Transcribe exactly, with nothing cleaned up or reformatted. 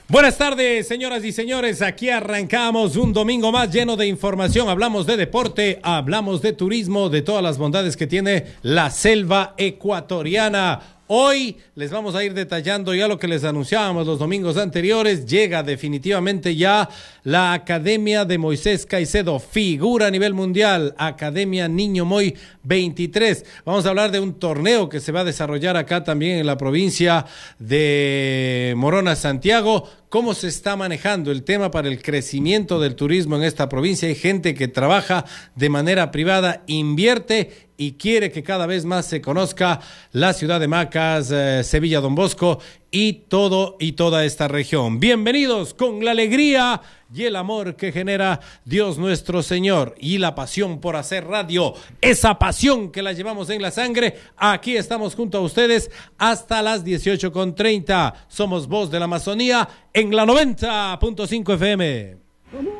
Buenas tardes, señoras y señores. Aquí arrancamos un domingo más lleno de información. Hablamos de deporte, hablamos de turismo, de todas las bondades que tiene la selva ecuatoriana. Hoy les vamos a ir detallando ya lo que les anunciábamos los domingos anteriores. Llega definitivamente ya la Academia de Moisés Caicedo, figura a nivel mundial, Academia Niño Moy veintitrés. Vamos a hablar de un torneo que se va a desarrollar acá también en la provincia de Morona, Santiago. ¿Cómo se está manejando el tema para el crecimiento del turismo en esta provincia? Hay gente que trabaja de manera privada, invierte y quiere que cada vez más se conozca la ciudad de Macas, eh, Sevilla, Don Bosco y todo y toda esta región. Bienvenidos con la alegría y el amor que genera Dios nuestro Señor y la pasión por hacer radio, esa pasión que la llevamos en la sangre. Aquí estamos junto a ustedes hasta las dieciocho con treinta. Somos Voz de la Amazonía en la noventa punto cinco F M.